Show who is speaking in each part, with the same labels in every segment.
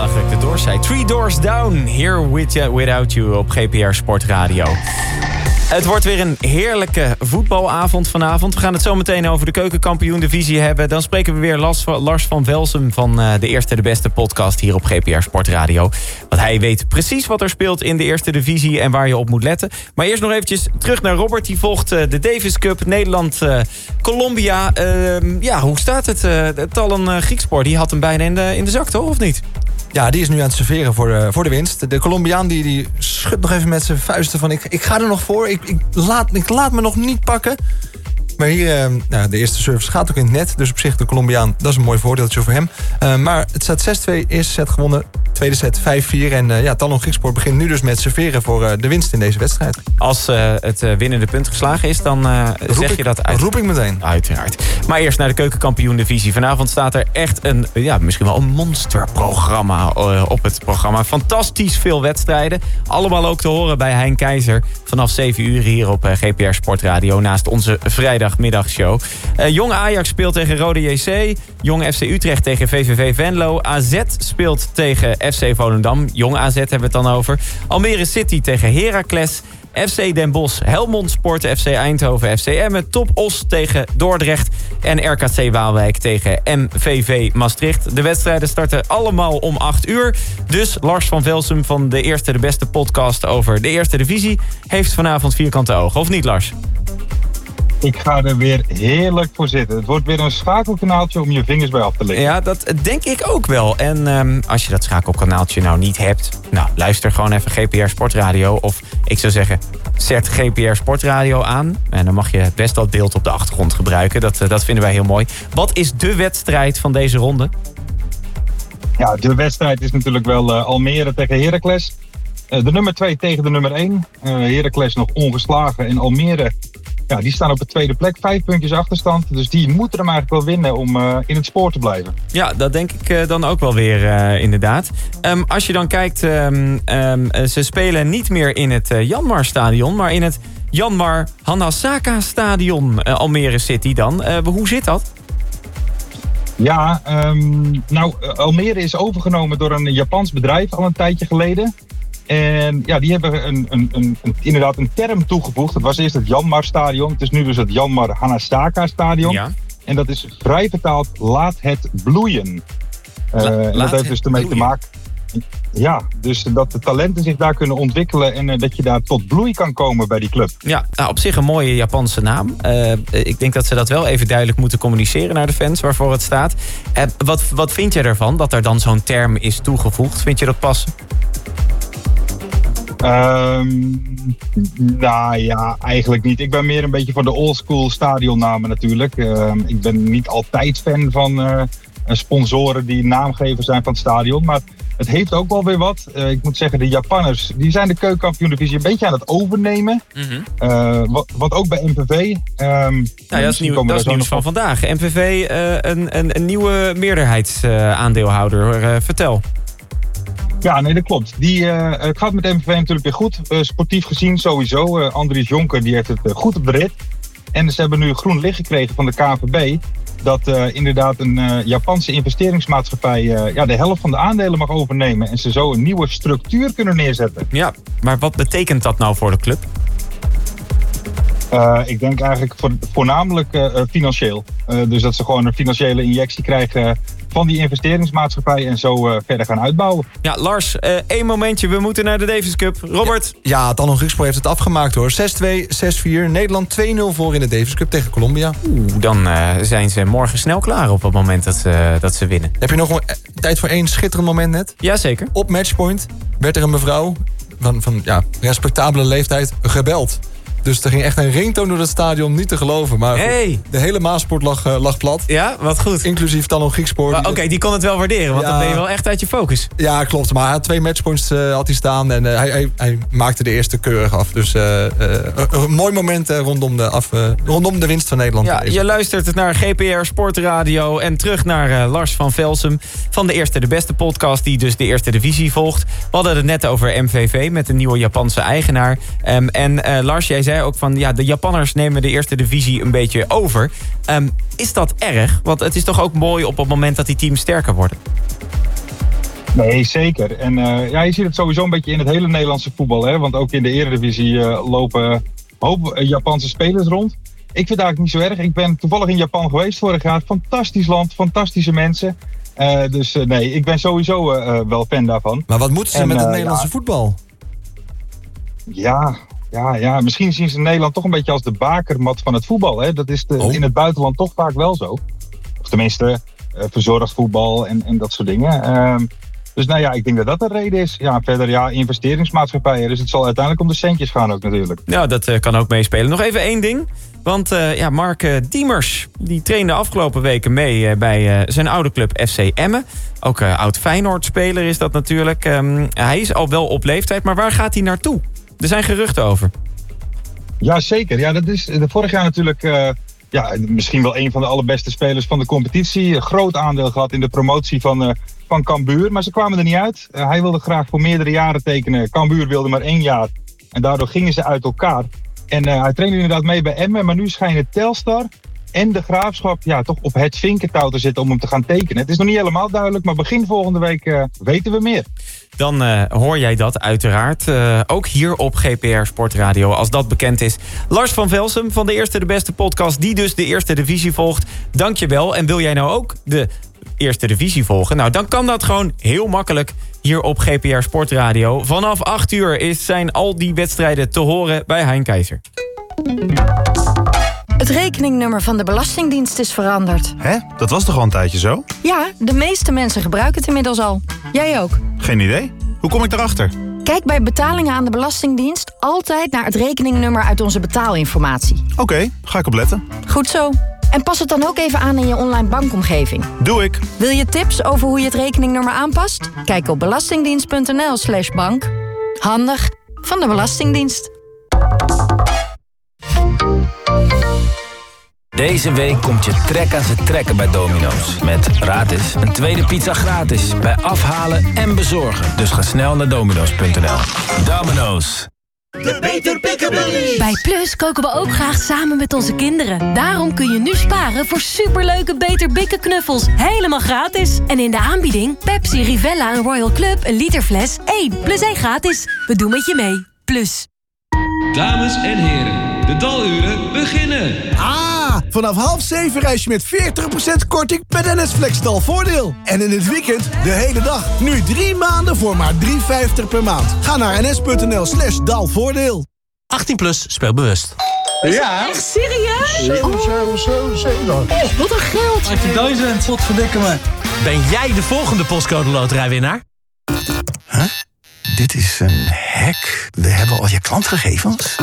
Speaker 1: dat ik de Doors zei. 3 Doors Down, Here Without You op GPR Sportradio. Het wordt weer een heerlijke voetbalavond vanavond. We gaan het zo meteen over de keukenkampioen-divisie hebben. Dan spreken we weer Lars van Velsum van de Eerste de Beste podcast hier op GPR Sportradio. Want hij weet precies wat er speelt in de Eerste Divisie en waar je op moet letten. Maar eerst nog eventjes terug naar Robert. Die volgt de Davis Cup, Nederland-Colombia. Hoe staat het? Talon Griekspoor, die had hem bijna in de zak, toch? Of niet?
Speaker 2: Ja, die is nu aan het serveren voor de winst. De Colombiaan die schudt nog even met zijn vuisten van... ik ga er nog voor, ik laat me nog niet pakken. Maar hier, de eerste service gaat ook in het net. Dus op zich de Colombiaan, dat is een mooi voordeeltje voor hem. Maar het staat 6-2, eerste set gewonnen. Tweede set 5-4. En Talon Griekspoor begint nu dus met serveren voor de winst in deze wedstrijd.
Speaker 1: Als het winnende punt geslagen is, dan zeg je dat uit.
Speaker 2: Roep ik meteen.
Speaker 1: Uiteraard. Maar eerst naar de keukenkampioen-divisie. Vanavond staat er echt misschien wel een monsterprogramma op het programma. Fantastisch veel wedstrijden. Allemaal ook te horen bij Hein Keizer. Vanaf 7 uur hier op GPR Sportradio. Naast onze vrijdagmiddagshow. Jong Ajax speelt tegen Rode JC. Jong FC Utrecht tegen VVV Venlo. AZ speelt tegen FC Volendam. Jong AZ hebben we het dan over. Almere City tegen Heracles. FC Den Bosch, Helmond Sport, FC Eindhoven, FC Emmen, Top Os tegen Dordrecht en RKC Waalwijk tegen MVV Maastricht. De wedstrijden starten allemaal om 8 uur. Dus Lars van Velsum van de Eerste de Beste podcast over de Eerste Divisie heeft vanavond vierkante ogen. Of niet, Lars?
Speaker 3: Ik ga er weer heerlijk voor zitten. Het wordt weer een schakelkanaaltje om je vingers bij af te leggen.
Speaker 1: Ja, dat denk ik ook wel. En als je dat schakelkanaaltje nou niet hebt... luister gewoon even GPR Sportradio. Of ik zou zeggen, zet GPR Sportradio aan. En dan mag je best dat beeld op de achtergrond gebruiken. Dat vinden wij heel mooi. Wat is de wedstrijd van deze ronde?
Speaker 3: Ja, de wedstrijd is natuurlijk wel Almere tegen Heracles. De nummer 2 tegen de nummer 1. Heracles nog ongeslagen. En Almere... Ja, die staan op de tweede plek, 5 puntjes achterstand. Dus die moeten hem eigenlijk wel winnen om in het spoor te blijven. Ja,
Speaker 1: dat denk ik dan ook wel weer inderdaad. Als je dan kijkt, ze spelen niet meer in het Janmar-stadion... maar in het Janmar Hanasaka-stadion Almere City dan. Hoe zit dat?
Speaker 3: Ja, Almere is overgenomen door een Japans bedrijf al een tijdje geleden... En ja, die hebben inderdaad een term toegevoegd. Het was eerst het Janmar-stadion. Het is nu dus het Janmar Hanasaka-stadion. Ja. En dat is vrij vertaald, laat het bloeien. Dat heeft dus ermee te maken... Ja, dus dat de talenten zich daar kunnen ontwikkelen... en dat je daar tot bloei kan komen bij die club.
Speaker 1: Ja, op zich een mooie Japanse naam. Ik denk dat ze dat wel even duidelijk moeten communiceren naar de fans... waarvoor het staat. Wat vind je ervan dat er dan zo'n term is toegevoegd? Vind je dat passen?
Speaker 3: Eigenlijk niet. Ik ben meer een beetje van de oldschool stadionnamen natuurlijk. Ik ben niet altijd fan van sponsoren die naamgever zijn van het stadion. Maar het heeft ook wel weer wat. Ik moet zeggen, de Japanners die zijn de keukenkampioen-divisie een beetje aan het overnemen. Mm-hmm. Wat ook bij MVV.
Speaker 1: Dat is nieuws van vandaag. MVV een nieuwe meerderheidsaandeelhouder. Vertel.
Speaker 3: Ja, nee, dat klopt. Het gaat met MVV natuurlijk weer goed. Sportief gezien sowieso. Andries Jonker die heeft het goed op de rit. En ze hebben nu groen licht gekregen van de KNVB... dat inderdaad een Japanse investeringsmaatschappij... de helft van de aandelen mag overnemen... en ze zo een nieuwe structuur kunnen neerzetten.
Speaker 1: Ja, maar wat betekent dat nou voor de club?
Speaker 3: Ik denk eigenlijk voornamelijk financieel. Dus dat ze gewoon een financiële injectie krijgen van die investeringsmaatschappij en zo verder gaan uitbouwen. Ja,
Speaker 1: Lars, 1 momentje. We moeten naar de Davis Cup. Robert?
Speaker 2: Ja, Talon Griekspoor heeft het afgemaakt hoor. 6-2, 6-4. Nederland 2-0 voor in de Davis Cup tegen Colombia.
Speaker 1: Dan zijn ze morgen snel klaar op het moment dat ze winnen.
Speaker 2: Heb je nog tijd voor 1 schitterend moment net?
Speaker 1: Jazeker.
Speaker 2: Op matchpoint werd er een mevrouw van respectabele leeftijd gebeld. Dus er ging echt een ringtoon door het stadion, niet te geloven. Maar de hele Maasport lag plat.
Speaker 1: Ja, wat goed.
Speaker 2: Inclusief Talon Griekspoor.
Speaker 1: Oké, die kon het wel waarderen, want dan ben je wel echt uit je focus.
Speaker 2: Ja, klopt. Maar hij had 2 matchpoints had hij staan en hij maakte de eerste keurig af. Dus een mooi moment rondom de winst van Nederland.
Speaker 1: Ja, je luistert naar GPR Sportradio en terug naar Lars van Velsum van de Eerste de Beste podcast die dus de Eerste Divisie volgt. We hadden het net over MVV met een nieuwe Japanse eigenaar. Lars, jij zei ook van de Japanners nemen de Eerste Divisie een beetje over. Is dat erg? Want het is toch ook mooi op het moment dat die teams sterker worden?
Speaker 3: Nee, zeker. En je ziet het sowieso een beetje in het hele Nederlandse voetbal. Hè? Want ook in de Eredivisie lopen een hoop Japanse spelers rond. Ik vind het eigenlijk niet zo erg. Ik ben toevallig in Japan geweest vorig jaar. Fantastisch land, fantastische mensen. Dus ik ben sowieso wel fan daarvan.
Speaker 2: Maar wat moeten ze met het Nederlandse voetbal?
Speaker 3: Ja, misschien zien ze Nederland toch een beetje als de bakermat van het voetbal. Hè? Dat is in het buitenland toch vaak wel zo. Of tenminste, verzorgd voetbal en dat soort dingen. Dus ik denk dat dat de reden is. Ja, verder investeringsmaatschappijen. Dus het zal uiteindelijk om de centjes gaan ook natuurlijk.
Speaker 1: Ja, dat kan ook meespelen. Nog even één ding. Want Mark Diemers, die trainde afgelopen weken mee bij zijn oude club FC Emmen. Ook oud Feyenoord-speler is dat natuurlijk. Hij is al wel op leeftijd, maar waar gaat hij naartoe? Er zijn geruchten over.
Speaker 3: Ja, zeker. Ja, dat is vorig jaar natuurlijk misschien wel een van de allerbeste spelers van de competitie. Een groot aandeel gehad in de promotie van Cambuur. Maar ze kwamen er niet uit. Hij wilde graag voor meerdere jaren tekenen. Cambuur wilde maar 1 jaar. En daardoor gingen ze uit elkaar. En hij trainde inderdaad mee bij Emmen. Maar nu schijnen Telstar en de Graafschap toch op het vinkentouw te zitten om hem te gaan tekenen. Het is nog niet helemaal duidelijk, maar begin volgende week weten we meer.
Speaker 1: Dan hoor jij dat uiteraard. Ook hier op GPR Sportradio, als dat bekend is. Lars van Velsum van de Eerste de Beste podcast, die dus de Eerste Divisie volgt. Dank je wel. En wil jij nou ook de Eerste Divisie volgen? Nou, dan kan dat gewoon heel makkelijk hier op GPR Sportradio. Vanaf 8 uur zijn al die wedstrijden te horen bij Hein Keizer.
Speaker 4: Het rekeningnummer van de Belastingdienst is veranderd.
Speaker 5: Hè? Dat was toch al een tijdje zo?
Speaker 4: Ja, de meeste mensen gebruiken het inmiddels al. Jij ook?
Speaker 5: Geen idee. Hoe kom ik daarachter?
Speaker 4: Kijk bij betalingen aan de Belastingdienst altijd naar het rekeningnummer uit onze betaalinformatie.
Speaker 5: Oké, ga ik opletten.
Speaker 4: Goed zo. En pas het dan ook even aan in je online bankomgeving.
Speaker 5: Doe ik.
Speaker 4: Wil je tips over hoe je het rekeningnummer aanpast? Kijk op belastingdienst.nl/bank. Handig van de Belastingdienst.
Speaker 6: Deze week komt je trek aan zijn trekken bij Domino's. Met gratis een tweede pizza gratis bij afhalen en bezorgen. Dus ga snel naar domino's.nl. Domino's.
Speaker 7: De Beter Pickabilly.
Speaker 8: Bij Plus koken we ook graag samen met onze kinderen. Daarom kun je nu sparen voor superleuke Beter Bikken knuffels. Helemaal gratis. En in de aanbieding Pepsi, Rivella en Royal Club een literfles 1 plus 1 gratis. We doen met je mee. Plus.
Speaker 9: Dames en heren, de daluren beginnen.
Speaker 10: Vanaf 6:30 reis je met 40% korting met NS Flex Dalvoordeel. En in het weekend de hele dag. Nu 3 maanden voor maar $3,50 per maand. Ga naar ns.nl/dalvoordeel.
Speaker 11: 18+, speel bewust.
Speaker 10: Ja.
Speaker 8: Echt serieus?
Speaker 10: 7.
Speaker 8: Wat een geld.
Speaker 10: 18.000. Wat verdikken me.
Speaker 11: Ben jij de volgende postcode loterijwinnaar?
Speaker 10: Huh? Dit is een hack. We hebben al je klantgegevens.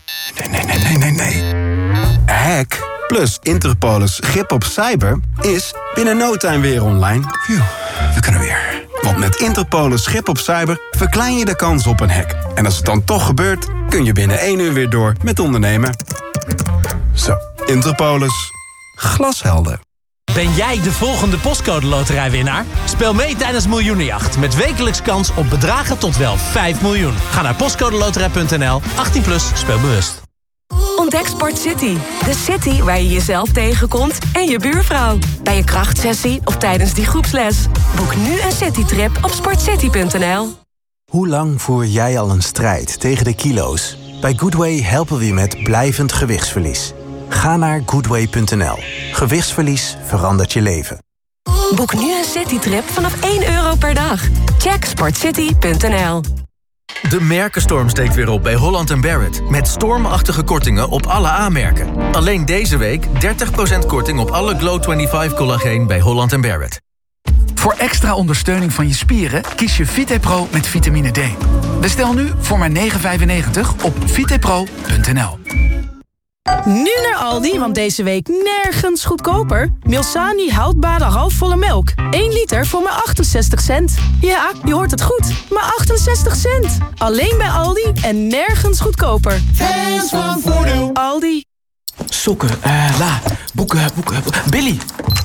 Speaker 10: Nee.
Speaker 12: Hack plus Interpolis grip op cyber is binnen no time weer online.
Speaker 10: Phew, we kunnen weer.
Speaker 12: Want met Interpolis grip op cyber verklein je de kans op een hack. En als het dan toch gebeurt, kun je binnen 1 uur weer door met ondernemen. Zo, Interpolis. Glashelder.
Speaker 11: Ben jij de volgende postcode loterijwinnaar? Speel mee tijdens Miljoenenjacht met wekelijks kans op bedragen tot wel 5 miljoen. Ga naar postcodeloterij.nl. 18+, speel bewust.
Speaker 13: Ontdek Sport City. De city waar je jezelf tegenkomt en je buurvrouw. Bij een krachtsessie of tijdens die groepsles. Boek nu een citytrip op sportcity.nl.
Speaker 14: Hoe lang voer jij al een strijd tegen de kilo's? Bij Goodway helpen we je met blijvend gewichtsverlies. Ga naar goodway.nl. Gewichtsverlies verandert je leven.
Speaker 13: Boek nu een citytrip vanaf €1 per dag. Check sportcity.nl.
Speaker 15: De merkenstorm steekt weer op bij Holland & Barrett. Met stormachtige kortingen op alle aanmerken. Alleen deze week 30% korting op alle Glow 25 collageen bij Holland & Barrett.
Speaker 16: Voor extra ondersteuning van je spieren kies je VitePro met vitamine D. Bestel nu voor maar €9,95 op vitepro.nl.
Speaker 17: Nu naar Aldi, want deze week nergens goedkoper. Milsani houdbare halfvolle melk. 1 liter voor maar 68 cent. Ja, je hoort het goed, maar 68 cent. Alleen bij Aldi en nergens goedkoper.
Speaker 7: Fans van Voordeel.
Speaker 17: Aldi.
Speaker 18: Sokken, boeken. Billy,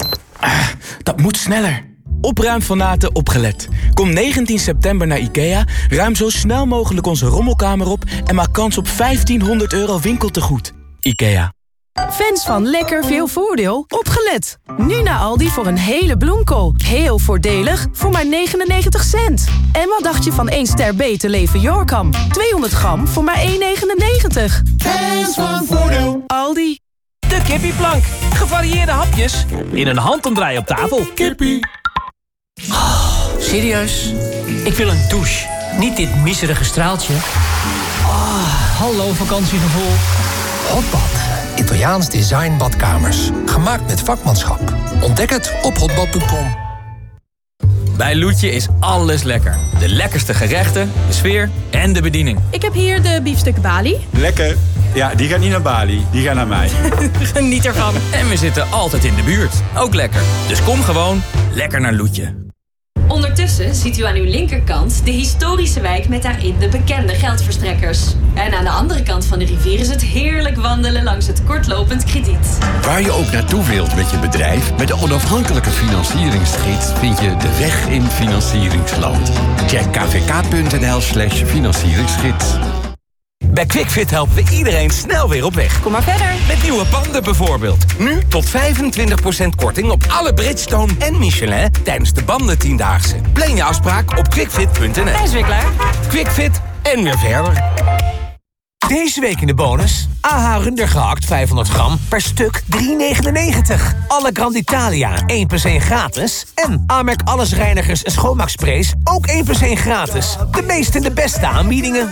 Speaker 18: dat moet sneller. Opruimfanaten opgelet. Kom 19 september naar IKEA, ruim zo snel mogelijk onze rommelkamer op en maak kans op €1.500 winkeltegoed. IKEA.
Speaker 17: Fans van lekker veel voordeel, opgelet. Nu naar Aldi voor een hele bloemkool. Heel voordelig, voor maar 99 cent. En wat dacht je van 1 ster beter leven Yorkam? 200 gram voor maar 1,99.
Speaker 7: Fans van voordeel.
Speaker 17: Aldi.
Speaker 11: De kippieplank. Gevarieerde hapjes. In een handomdraai op tafel. Kippie.
Speaker 19: Oh, serieus? Ik wil een douche. Niet dit miserige straaltje. Hallo vakantiegevoel.
Speaker 20: Hotbad. Italiaans design badkamers. Gemaakt met vakmanschap. Ontdek het op hotbad.com.
Speaker 18: Bij Loetje is alles lekker. De lekkerste gerechten, de sfeer en de bediening.
Speaker 21: Ik heb hier de biefstuk Bali.
Speaker 5: Lekker. Ja, die gaat niet naar Bali. Die gaat naar mij.
Speaker 21: Geniet ervan.
Speaker 18: En we zitten altijd in de buurt. Ook lekker. Dus kom gewoon lekker naar Loetje.
Speaker 22: Ondertussen ziet u aan uw linkerkant de historische wijk met daarin de bekende geldverstrekkers. En aan de andere kant van de rivier is het heerlijk wandelen langs het kortlopend krediet.
Speaker 23: Waar je ook naartoe wilt met je bedrijf, met de onafhankelijke financieringsgids vind je de weg in financieringsland. Check kvk.nl/financieringsgids.
Speaker 24: Bij QuickFit helpen we iedereen snel weer op weg.
Speaker 22: Kom maar verder.
Speaker 24: Met nieuwe banden bijvoorbeeld. Nu tot 25% korting op alle Bridgestone en Michelin tijdens de banden 10-daagse. Plan je afspraak op quickfit.nl.
Speaker 22: Hij is weer klaar.
Speaker 24: QuickFit en weer verder. Deze week in de bonus. AH Runder gehakt 500 gram per stuk 3,99. Alle Granditalia 1 + 1 gratis. En Amerk Allesreinigers en schoonmaaksprays ook 1 + 1 gratis. De meeste en de beste aanbiedingen.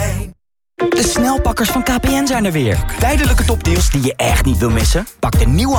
Speaker 25: De snelpakkers van KPN zijn er weer. Tijdelijke topdeals die je echt niet wil missen? Pak de nieuwe